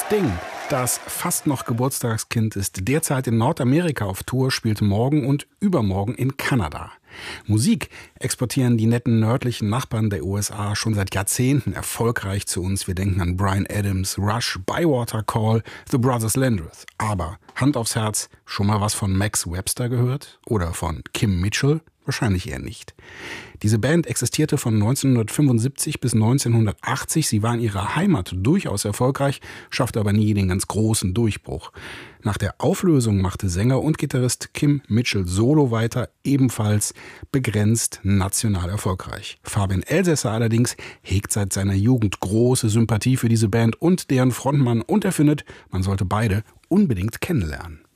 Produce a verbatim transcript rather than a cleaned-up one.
Sting, das fast noch Geburtstagskind, ist derzeit in Nordamerika auf Tour, spielt morgen und übermorgen in Kanada. Musik exportieren die netten nördlichen Nachbarn der U S A schon seit Jahrzehnten erfolgreich zu uns. Wir denken an Bryan Adams, Rush, Bywater Call, The Brothers Landreth. Aber Hand aufs Herz, schon mal was von Max Webster gehört? Oder von Kim Mitchell? Wahrscheinlich eher nicht. Diese Band existierte von neunzehnhundertfünfundsiebzig bis neunzehnhundertachtzig. Sie war in ihrer Heimat durchaus erfolgreich, schaffte aber nie den ganz großen Durchbruch. Nach der Auflösung machte Sänger und Gitarrist Kim Mitchell solo weiter, ebenfalls begrenzt national erfolgreich. Fabian Elsässer allerdings hegt seit seiner Jugend große Sympathie für diese Band und deren Frontmann und er findet, man sollte beide unbedingt kennenlernen.